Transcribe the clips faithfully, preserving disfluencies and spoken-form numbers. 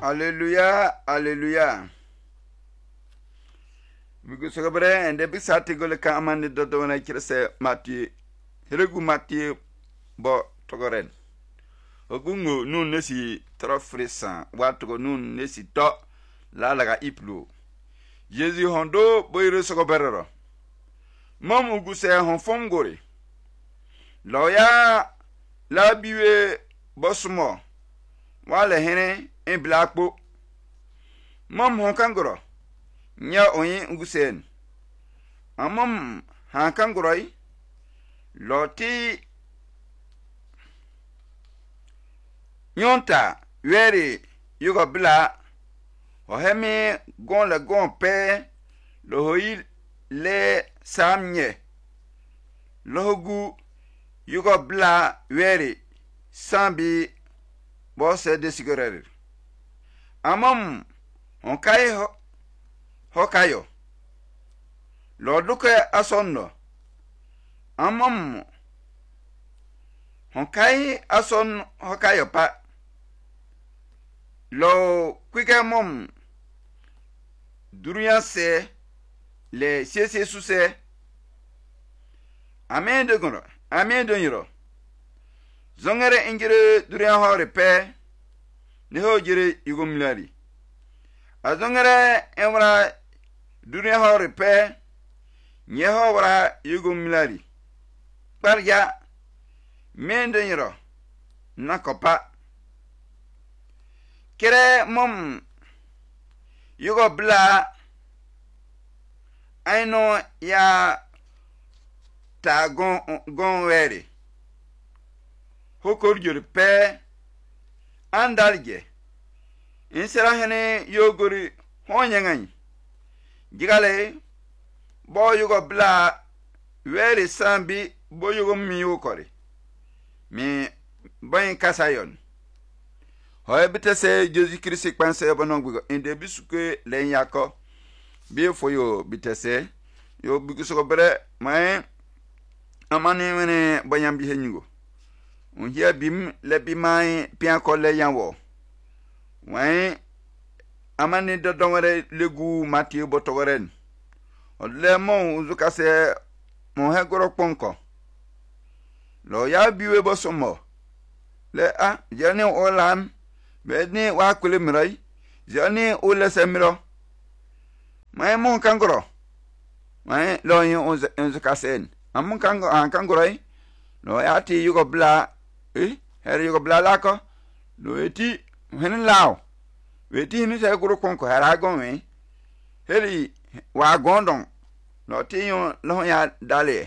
Alléluia, alléluia. Bigu sogabre ende bi sati gole ka amande dodo wana kirese mati regu mati bo togoren. Ogungo nun nesi trofrisa watugo nun nesi to la laga iplu. Jésus hondo boyre sogoberero. Mom uguse hon fom gore. Loya la biwe bosmo. Wale hene en blakpo. Mom hon kangoro. Nya oyin ugusen. Amom han kangoroi. Loti nyonta weri yugo bla. Ohemi gon le gon pe. Lohoi le samye. Lohogu yugo bla weri sambi bose de sigarer. Amom on kai ho hokayo. Loduke asonno. Amom on kai ason hokayo pa. Lo kwike mom duruyan se le sese suse. Amen de gono. Amen de yiro. Zongere ingire duruyan hore pe. Neho jire yugo milari. Azongere emra dunia hore pe nyeho wara yugo milari. Parja mende yiro nakopa. Kere mom yugo bla aino ya ta gon gon weri. Hokor jure pe andalje. Insera hene yogori honyangan. Jigale bo yugo bla weri sambi bo yugo miyo kore. Mi bayin kasayon. Hoye bitese Jésus Christ pense bonongugo inde bisuke len yako. Bi foyo bitese yo bigusuko bere mai amani wene bayam bi henyugo. On hiya bim le bimai pian ko le yanwo. Wai amani do dongere legu mati botogoren. O le mon uzukase mon hegoro ponko. Lo ya biwe bosomo. Le a jani olam bedni wa kule mirai. Jani ole semiro. Mai mon kangoro. Mai lo yin uzukase. Amun kango an kangoroi. Lo ya ti yugo bla eh her yugo bla lako. Lo eti hen lao. Weti ni se guru konko hara gonwe. Heli wa gondon. No ti yon lo ya dale.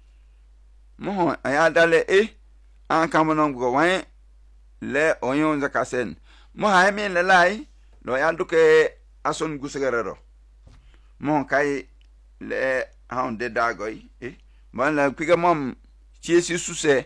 Mo ya dale e an kamonon go wan le oyon zakasen. Mo ha mi le lai lo ya duke ason gusegerero. Mo kai le haun de dagoi e man la piga mom chiesi suse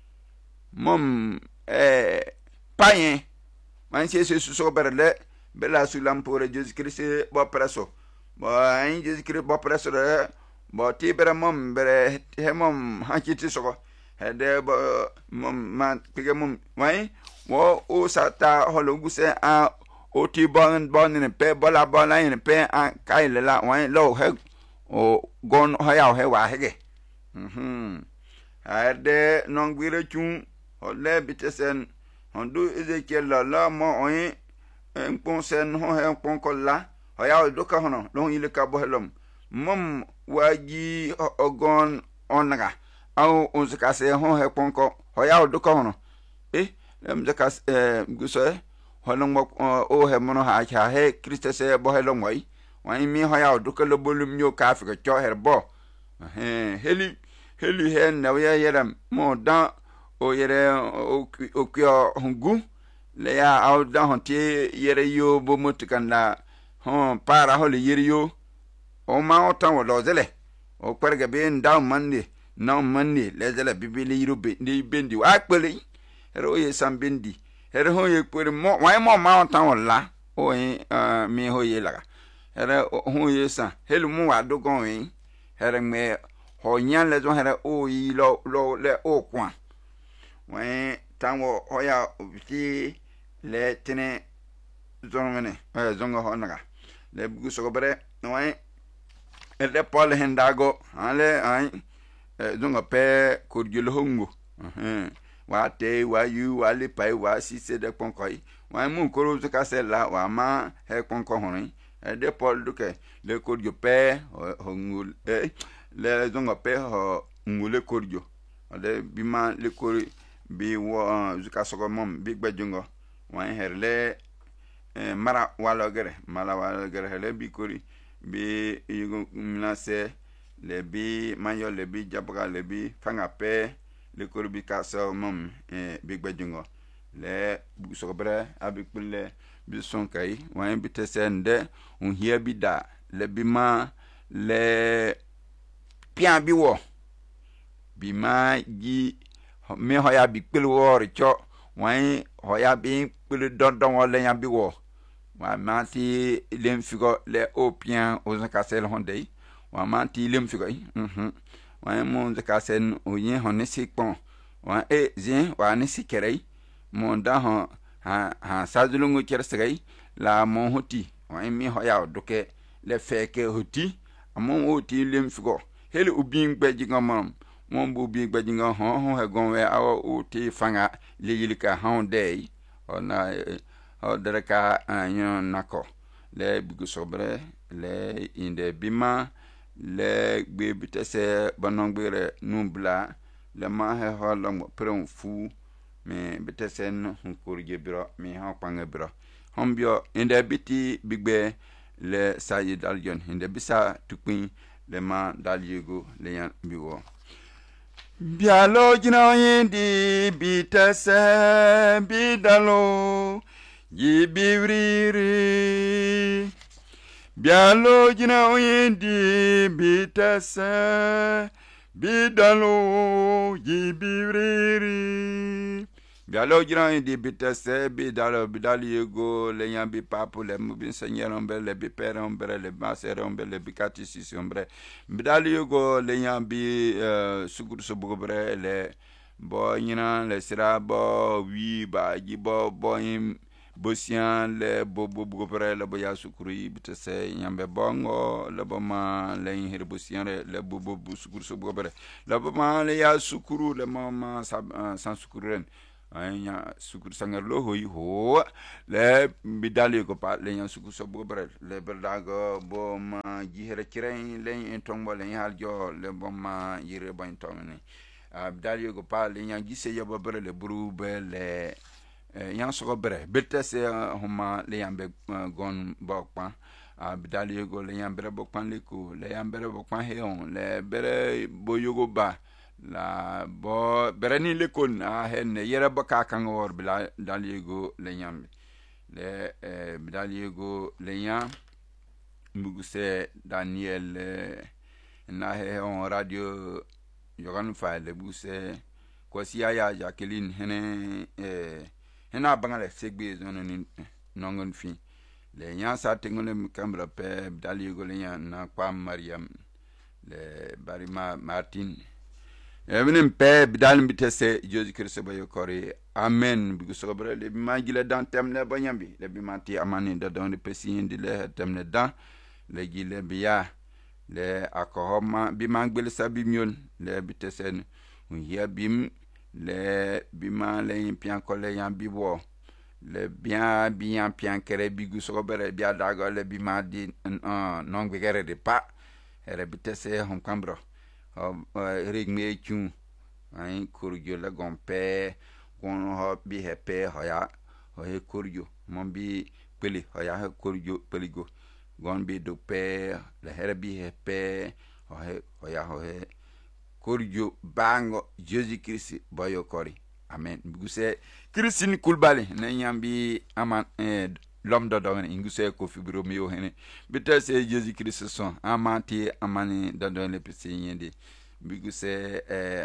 mom eh payen man chiesi suso berle bela sulam pour Jésus Christ bo presso bo an Jésus Christ bo presso de bo ti bere mom bere he mom hakiti soko de bo mom man piga mom wai wo o sata hologuse a o ti bon bon ne pe bola bola ne pe an kai le la wai lo he o gon hoya he wa hege. Mhm. Ade nongwire chun ole bitesen hondu Ezekiel la la mo oyin en sen ho he pon kolla hoya doka hono don ile ka bohelom mom waji ogon onaga au unzaka se ho he pon ko hoya doka hono eh em zaka eh guso hono mo o he mono ha cha he Christ se bohelom wai wai mi hoya doka lo bolum nyo ka afika cho herbo eh heli heli hen na ya yeram mo dan o yere o kyo hungu le ya au dan honti yere yo bo motikan la hon para ho le yere yo o ma o tan o lozele o perga be nda manni na manni le zele bibili yiro be ni bendi wa pele ero ye sambendi ero ho ye pere mo wa mo ma o tan o la o yin mi ho ye laga ero ho ye san helu mu wa dogon yin ero me ho nyan le zo hera o yi lo lo le o kwa wen tanwo hoya obiti le tene zonmene eh zongo honaga le bugu sogobre noy ele pol hendago ale ay zongo pe kurjul hongo eh wa te wa yu wa le pai wa si se de ponkoi wa mun koro zuka sela wa ma he ponko honin e de pol duke le kurjo pe hongul e le zongo pe ho ngule kurjo ale bima le kori bi wo zuka sogo mom bi gbajungo wa herle mara walo gere mala walo gere hele bi kori bi yugo minase le bi mayo le bi jabaga le bi fanga pe le kori bi kaso mom e bi gbajungo le bu sobre abi pule bi sonkai wa bi tesende un hia bi da le bi ma le pian bi wo bi ma gi me hoya bi pele wo cho wa hoya bi pele don don wo le yan bi wo wa manti lem figo le opian o zakasel hondei wa manti lem figo mhm wa mon zakasen o yin honne sikpon wa e zin wa ne sikerei mon da ha ha sadulungu kersegei la mon hoti wa mi hoya doke le feke hoti amon hoti lem figo hele ubin gbeji ngamam mon bu bi gbeji ngam ho ho he gonwe awo oti fanga le yilika hondei ona o dereka anyo nako le bigu sobre le inde bima le gbe bitese banongbere nubla le ma he ho lo prem fu me bitese no kurje biro mi ha panga biro hombio inde biti bigbe le sayi daljon inde bisa tukpin le ma dalyego le yan biwo bialo jina yindi bitese bidalo yibivriri bialo jina oyindi bitase bidalo yibivriri bialo jina oyindi bitase bidalo bidali yego le yambi papu le mubin seigneur ombre le bipere ombre le masere ombre le bikati sisi ombre bidali yego le yambi uh, suguru sobugobre le bo nyina le sira bo wi ba jibo bo im bosian le bobo bogopre le boya sukuri bitese nyambe bongo le boma le hir bosian le bobo sukuru so bogopre le boma le ya sukuru le mama sans sukuren anya sukuru sangar lo hoyi ho le bidali ko pa le nya sukuru so bogopre le berdago boma jihere kiren le entombo le hal jo le boma yire ban tomne bidali ko pa le nya gise yobo bre le brube le yan so bre betese homa le yambe gon bokpan abdali go le yambe bokpan le ko le yambe bokpan he on le bere boyogo ba la bo bere ni le kon a hen yere baka kan wor bila daliego le yambe le daliego le yan mbuguse Daniel na he on radio yogan fa le buse ko siya ya Jacqueline hene eh hena bangale segbe zono ni nongon fi le nya sa tengole kambra pe dali go le nya na kwa Mariam le barima Martin evenen pe bidal bitese Jésus Christ bayo kore amen bigu sobre le magile dan temne banyambi le bimanti amani da don pesi indi le temne dan le gile biya le akohoma bimangbel sabi mion le bitesen un bim le bima le pian kole yan bibo le bien bien pian kere bigu sobere bia dago le bima di non gbegere de pa ere bitese hom kambro rigme chu ai kurjo le gompe kon ho bi hepe hoya ho he kurjo mon bi peli hoya he kurjo peligo gon bi do pe le here bi hepe ho he hoya ho he kurjo bango Jésus Christ boyo kori amen nguse Christine Kulbali na nyambi aman eh, l'homme de don nguse ko fibro mi yo hene bitese Jésus Christ son amanti amani dans le petit yende nguse eh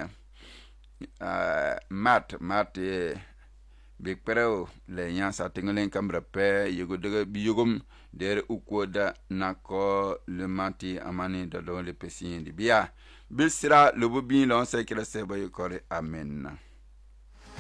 uh, mat mat eh, big pero le nyansa tingolen kambra pe yego de biyogom der ukoda nako le manti amani dans le petit yende bia bisra le bobin l'on sait que le sebe yokore amen.